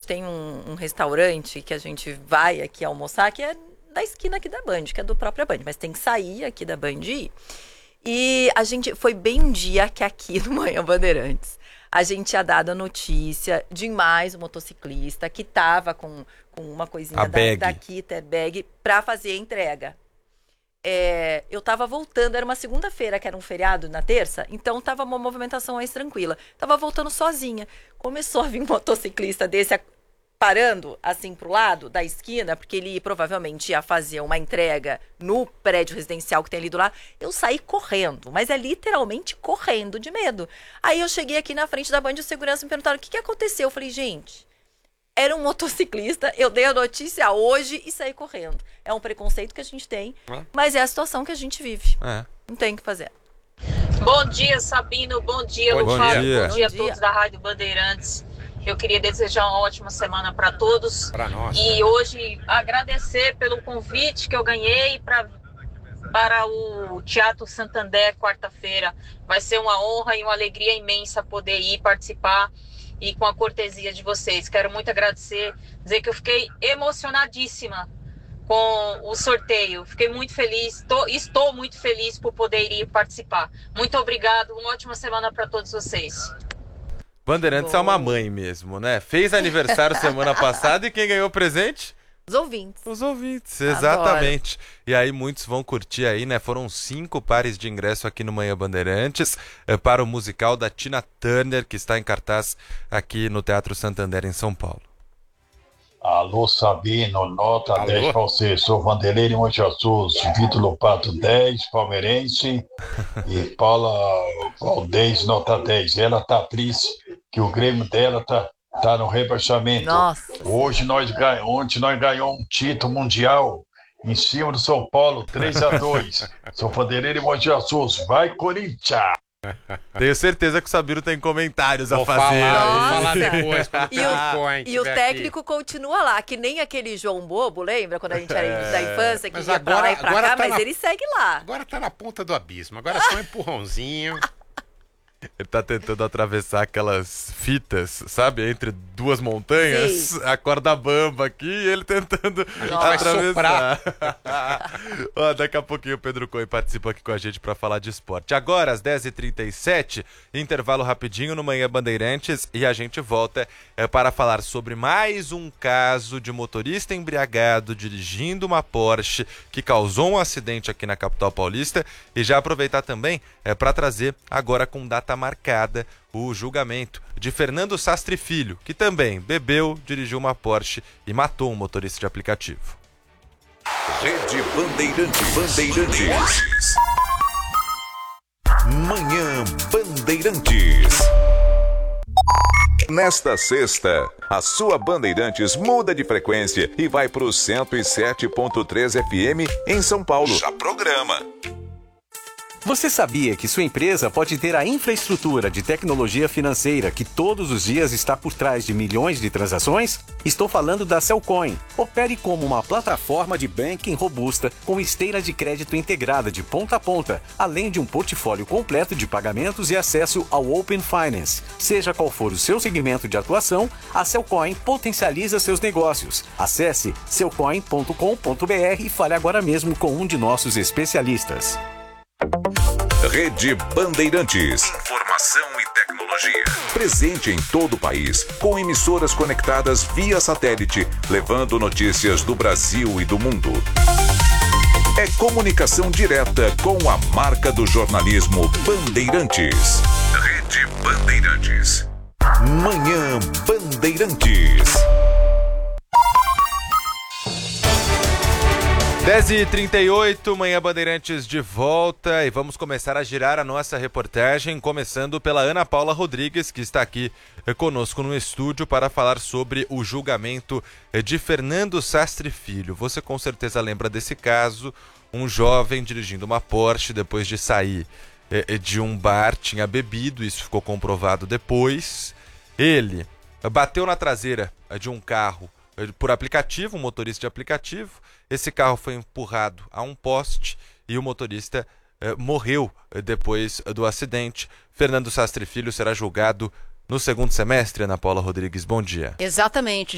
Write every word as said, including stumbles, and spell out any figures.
tem um, um restaurante que a gente vai aqui almoçar, que é da esquina aqui da Band, que é do próprio Band, mas tem que sair aqui da Band e ir. E a gente, foi bem um dia que aqui no Manhã Bandeirantes, a gente tinha dado a notícia de mais um motociclista que tava com, com uma coisinha da, da Kita Bag pra fazer a entrega. É, eu tava voltando, era uma segunda-feira, que era um feriado na terça, então tava uma movimentação mais tranquila. Tava voltando sozinha. Começou a vir um motociclista desse parando assim pro lado da esquina, porque ele provavelmente ia fazer uma entrega no prédio residencial que tem ali do lado. Eu saí correndo, mas é literalmente correndo de medo. Aí eu cheguei aqui na frente da Band e o segurança me perguntaram o que, que aconteceu. Eu falei, gente, era um motociclista, eu dei a notícia hoje e saí correndo. É um preconceito que a gente tem, é. mas é a situação que a gente vive. É. Não tem o que fazer. Bom dia, Sabino. Bom dia, Bom Lufário. dia. Bom dia a todos da Rádio Bandeirantes. Eu queria desejar uma ótima semana para todos. Para nós. E hoje agradecer pelo convite que eu ganhei pra, para o Teatro Santander, quarta-feira. Vai ser uma honra e uma alegria imensa poder ir participar e com a cortesia de vocês. Quero muito agradecer, dizer que eu fiquei emocionadíssima com o sorteio. Fiquei muito feliz, tô, estou muito feliz por poder ir participar. Muito obrigado, uma ótima semana para todos vocês. Bandeirantes Bom. é uma mãe mesmo, né? Fez aniversário semana passada e quem ganhou o presente? Os ouvintes. Os ouvintes, exatamente. Adoro. E aí muitos vão curtir aí, né? Foram cinco pares de ingresso aqui no Manhã Bandeirantes é, para o musical da Tina Turner, que está em cartaz aqui no Teatro Santander, em São Paulo. Alô, Sabino, nota Alô? dez para você. Sou Vanderlei de Monte Azul, Vitor Lopato dez, palmeirense. E Paula Valdez, nota dez. Ela tá triste, que o Grêmio dela tá, tá no rebaixamento. Nossa. Hoje nós ganhamos, ontem nós ganhamos um título mundial em cima do São Paulo, três a dois. Sou Vanderlei de Monte Azul. Vai, Corinthians! Tenho certeza que o Sabino tem comentários vou a fazer. Falar, vou falar depois. E o, e o técnico aqui. continua lá, que nem aquele João Bobo, lembra? Quando a gente era é, da infância, que ia agora, pra lá e pra cá, tá mas na, ele segue lá. Agora tá na ponta do abismo, agora é só um empurrãozinho. Ele tá tentando atravessar aquelas fitas, sabe? Entre duas montanhas. Sim. A corda bamba aqui e ele tentando Nossa. atravessar. Ó, daqui a pouquinho o Pedro Cohen participa aqui com a gente para falar de esporte. Agora, às dez e trinta e sete, intervalo rapidinho no Manhã Bandeirantes e a gente volta é, para falar sobre mais um caso de motorista embriagado dirigindo uma Porsche que causou um acidente aqui na capital paulista e já aproveitar também é, para trazer agora com data marcada o julgamento de Fernando Sastre Filho, que também bebeu, dirigiu uma Porsche e matou um motorista de aplicativo. Rede Bandeirantes. Bandeirantes. Manhã Bandeirantes. Nesta sexta, a sua Bandeirantes muda de frequência e vai para o cento e sete ponto três F M em São Paulo. Já programa. Você sabia que sua empresa pode ter a infraestrutura de tecnologia financeira que todos os dias está por trás de milhões de transações? Estou falando da Cellcoin. Opere como uma plataforma de banking robusta com esteira de crédito integrada de ponta a ponta, além de um portfólio completo de pagamentos e acesso ao Open Finance. Seja qual for o seu segmento de atuação, a Cellcoin potencializa seus negócios. Acesse cellcoin ponto com ponto b r e fale agora mesmo com um de nossos especialistas. Rede Bandeirantes. Informação e tecnologia. Presente em todo o país, com emissoras conectadas via satélite, levando notícias do Brasil e do mundo. É comunicação direta com a marca do jornalismo Bandeirantes. Rede Bandeirantes. Manhã Bandeirantes. dez e trinta e oito, Manhã Bandeirantes de volta e vamos começar a girar a nossa reportagem, começando pela Ana Paula Rodrigues, que está aqui conosco no estúdio para falar sobre o julgamento de Fernando Sastre Filho. Você com certeza lembra desse caso, um jovem dirigindo uma Porsche depois de sair de um bar, tinha bebido, isso ficou comprovado depois. Ele bateu na traseira de um carro por aplicativo, um motorista de aplicativo. Esse carro foi empurrado a um poste e o motorista eh, morreu depois do acidente. Fernando Sastre Filho será julgado no segundo semestre. Ana Paula Rodrigues, bom dia. Exatamente.